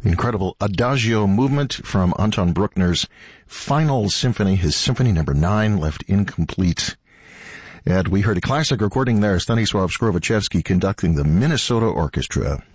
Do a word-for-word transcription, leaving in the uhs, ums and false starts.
Incredible Adagio movement from Anton Bruckner's Final Symphony, his Symphony Number nine, left incomplete. And we heard a classic recording there, Stanisław Skrowaczewski conducting the Minnesota Orchestra.